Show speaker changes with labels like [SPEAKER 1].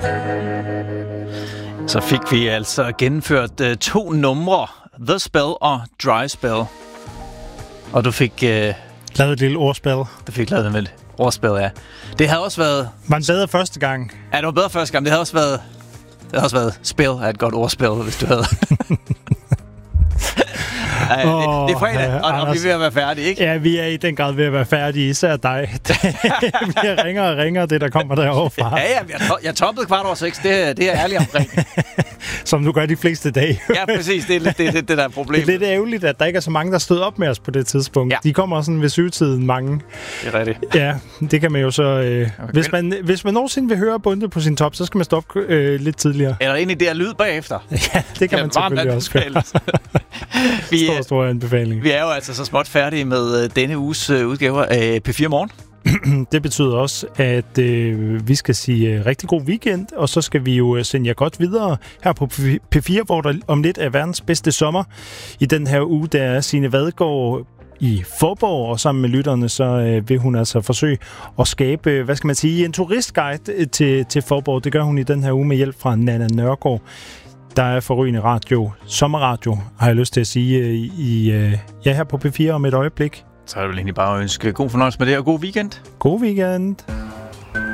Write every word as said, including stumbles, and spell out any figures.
[SPEAKER 1] Så fik vi altså gennemført uh, to numre, The Spell og Dry Spell. Og du fik... Uh,
[SPEAKER 2] lavet et lille ordspil.
[SPEAKER 1] Du fik lavet et ordspil, ja. Det havde også været...
[SPEAKER 2] Var en bedre første gang.
[SPEAKER 1] Ja, det var bedre første gang. Det havde også været... Det havde også været spil af et godt ordspil, hvis du havde... Ej, oh, det, det er fredag, ja, og, og vi er ved at være færdige, ikke?
[SPEAKER 2] Ja, vi er i den grad ved at være færdige, især dig. Vi ringer og ringer, det der kommer derovre fra.
[SPEAKER 1] Ja, ja, jeg, to- jeg toppede kvart over seks, det, det er jeg ærlig omkring.
[SPEAKER 2] Som du gør de fleste dage.
[SPEAKER 1] Ja, præcis, det er lidt det, det, det der er problemet.
[SPEAKER 2] Det er lidt ærgerligt, at der ikke er så mange, der stod op med os på det tidspunkt. Ja. De kommer sådan ved syvtiden, mange.
[SPEAKER 1] Det er rigtigt.
[SPEAKER 2] Ja, det kan man jo så... Øh, okay. hvis, man, hvis man nogensinde vil høre bundet på sin top, så skal man stoppe øh, lidt tidligere.
[SPEAKER 1] Eller ind i det her lyd bagefter.
[SPEAKER 2] Ja, det kan ja, man selvfølgelig også gøre. Vi, stor, stor anbefaling.
[SPEAKER 1] Vi er jo altså så småt færdige med uh, denne uges uh, udgaver af P fire Morgen.
[SPEAKER 2] Det betyder også, at øh, vi skal sige uh, rigtig god weekend, og så skal vi jo uh, sende jer godt videre her på P fire, hvor der om lidt er verdens bedste sommer. I den her uge, der er Signe Vadgaard i Fåborg, og sammen med lytterne, så øh, vil hun altså forsøge at skabe, hvad skal man sige, en turistguide til, til Fåborg. Det gør hun i den her uge med hjælp fra Nana Nørgaard. Der er forrygende radio, sommerradio, har jeg lyst til at sige, i, i ja, her på P fire om et øjeblik.
[SPEAKER 1] Så er det vel egentlig bare at ønske god fornøjelse med det, og god weekend.
[SPEAKER 2] God weekend.